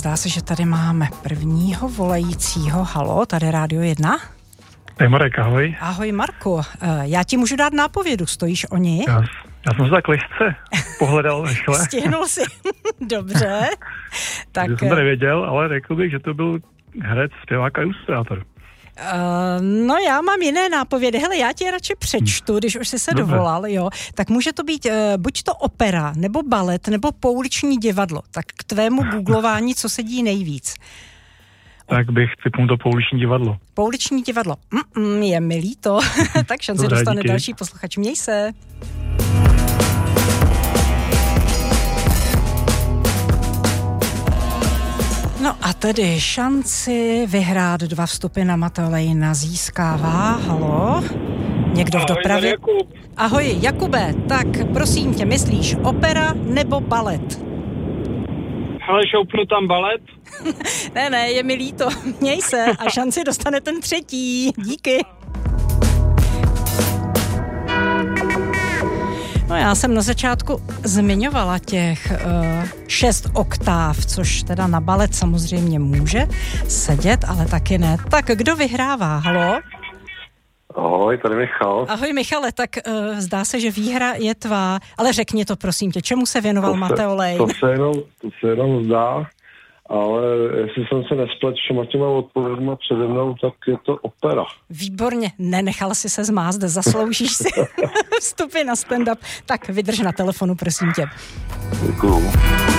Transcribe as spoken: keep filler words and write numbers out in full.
zdá se, že tady máme prvního volajícího. Halo, tady Rádio jedna. Hej Marek, ahoj. Ahoj Marku, já ti můžu dát nápovědu, stojíš o ní? Já, já jsem se tak lehce pohledal rychle. Stihnul si, dobře. Tak, já jsem to nevěděl, ale řekl bych, že to byl herec, zpěvák a ilustrátor. Uh, no já mám jiné nápovědy. Hele, já ti radši přečtu, když už jsi se Dobře. dovolal, jo. Tak může to být uh, buď to opera, nebo balet, nebo pouliční divadlo. Tak k tvému googlování, co sedí nejvíc? Tak bych typnul to pouliční divadlo. Pouliční divadlo. Mm-mm, je mi líto. Tak šanci Dobré, dostane díky. další posluchač. Měj se. No a tedy šanci vyhrát dva vstupy na Matteo Lejna získává. Halo? Někdo v dopravě? Jakub. Ahoj, Jakube. Tak prosím tě, myslíš opera nebo balet? Ale šoupnu tam balet. Ne, ne, je mi líto. Měj se a šanci dostane ten třetí. Díky. No já jsem na začátku zmiňovala těch uh, šest oktáv, což teda na balet samozřejmě může sedět, ale taky ne. Tak kdo vyhrává? Halo? Ahoj, tady Michal. Ahoj Michale, tak uh, zdá se, že výhra je tvá, ale řekni to prosím tě, čemu se věnoval To se- Matteo Lejn? To se jenom, to se jenom zdá, ale jestli jsem se nesplet všema těma odpovědma přede mnou, tak je to opera. Výborně, nenechal si se zmást, zasloužíš si vstupy na stand-up. Tak vydrž na telefonu, prosím tě. Děkuju.